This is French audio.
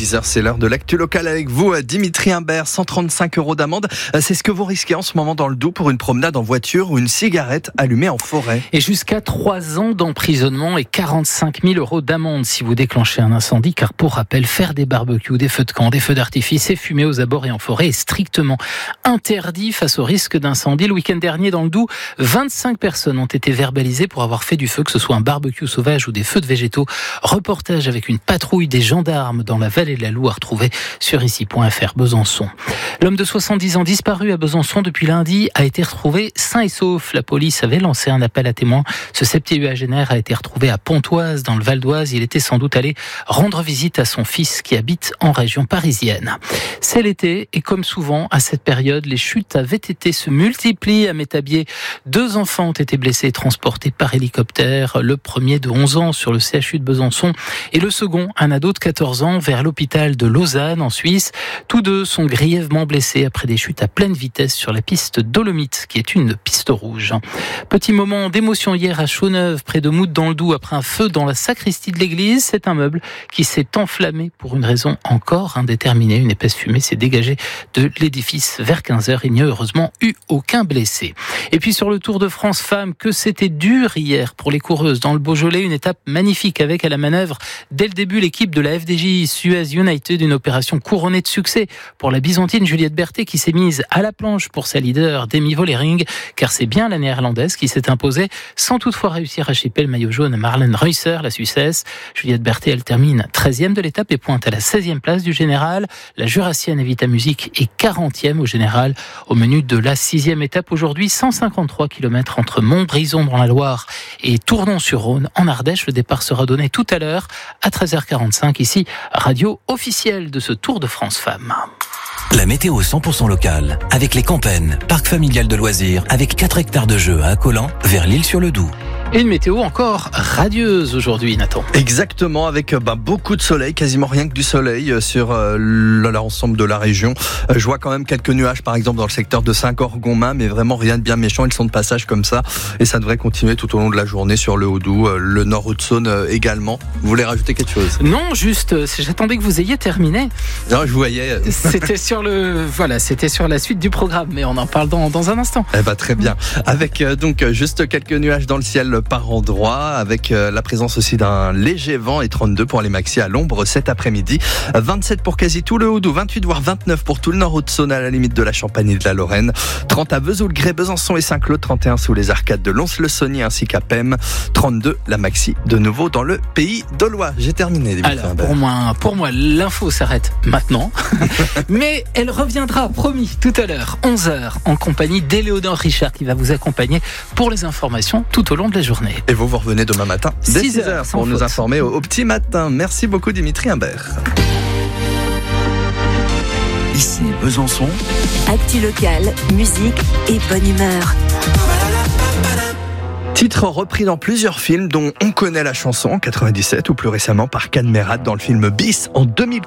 10h, c'est l'heure de l'actu locale avec vous, Dimitri Imbert. 135 € d'amende, c'est ce que vous risquez en ce moment dans le Doubs pour une promenade en voiture ou une cigarette allumée en forêt. Et jusqu'à 3 ans d'emprisonnement et 45 000 € d'amende si vous déclenchez un incendie, car pour rappel, faire des barbecues, des feux de camp, des feux d'artifice et fumer aux abords et en forêt est strictement interdit face au risque d'incendie. Le week-end dernier dans le Doubs, 25 personnes ont été verbalisées pour avoir fait du feu, que ce soit un barbecue sauvage ou des feux de végétaux. Reportage avec une patrouille des gendarmes dans la vallée de la Loue à retrouver sur ici.fr. Besançon. L'homme de 70 ans disparu à Besançon depuis lundi a été retrouvé sain et sauf. La police avait lancé un appel à témoins. Ce septuagénaire a été retrouvé à Pontoise dans le Val d'Oise. Il était sans doute allé rendre visite à son fils qui habite en région parisienne. C'est l'été et comme souvent à cette période, les chutes à VTT se multiplient à Métabier. 2 enfants ont été blessés et transportés par hélicoptère. Le premier de 11 ans sur le CHU de Besançon et le second, un ado de 14 ans, vers l'hôpital de Lausanne en Suisse. Tous deux sont grièvement blessés après des chutes à pleine vitesse sur la piste Dolomite, qui est une piste rouge. Petit moment d'émotion hier à Chauneuve, près de Mout dans le Doubs, après un feu dans la sacristie de l'église. C'est un meuble qui s'est enflammé pour une raison encore indéterminée. Une épaisse fumée s'est dégagée de l'édifice vers 15h. Il n'y a heureusement eu aucun blessé. Et puis sur le Tour de France femmes, que c'était dur hier pour les coureuses dans le Beaujolais. Une étape magnifique avec à la manœuvre dès le début l'équipe de la FDJ Suez United, une opération couronnée de succès pour la byzantine Juliette Berthet qui s'est mise à la planche pour sa leader Demi Vollering, car c'est bien la néerlandaise qui s'est imposée sans toutefois réussir à chipper le maillot jaune à Marlène Reusser, la Suissesse. Juliette Berthet, elle termine 13e de l'étape et pointe à la 16e place du général. La Jurassienne Evita Music est 40e au général. Au menu de la 6e étape aujourd'hui, 153 km entre Montbrison dans la Loire et Tournon-sur-Rhône en Ardèche. Le départ sera donné tout à l'heure à 13h45 ici, radio officielle de ce Tour de France Femmes. La météo 100% locale avec les Campennes, parc familial de loisirs avec 4 hectares de jeux à Accolan vers l'Isle-sur-le-Doubs. Et une météo encore radieuse aujourd'hui, Nathan. Exactement, avec beaucoup de soleil, quasiment rien que du soleil sur l'ensemble de la région. Je vois quand même quelques nuages, par exemple dans le secteur de Saint-Orgonmain, mais vraiment rien de bien méchant. Ils sont de passage comme ça, et ça devrait continuer tout au long de la journée sur le Haut-Doubs, le Nord-Haute-Saône également. Vous voulez rajouter quelque chose ? Non, juste, j'attendais que vous ayez terminé. Non, je voyais. C'était c'était sur la suite du programme, mais on en parle dans un instant. Très bien. Avec donc juste quelques nuages dans le ciel par endroit, avec la présence aussi d'un léger vent et 32 pour les maxi à l'ombre cet après-midi. 27 pour quasi tout le Haut-Doubs, 28 voire 29 pour tout le Nord-Haute-Saône à la limite de la Champagne et de la Lorraine. 30 à Vesoul-Grès, Besançon et Saint-Claude, 31 sous les arcades de Lons-le-Saunier ainsi qu'à Pem. 32 la maxi de nouveau dans le pays d'Aulois. J'ai terminé. Alors pour moi l'info s'arrête maintenant, mais elle reviendra, promis, tout à l'heure, 11h, en compagnie d'Éléonore Richard qui va vous accompagner pour les informations tout au long de la journée. Et vous revenez demain matin dès 6h pour nous informer au petit matin. Merci beaucoup Dimitri Imbert. Ici Besançon. Actu locale, musique et bonne humeur. Titre repris dans plusieurs films dont on connaît la chanson en 97 ou plus récemment par Can Merad dans le film Bis en 2000.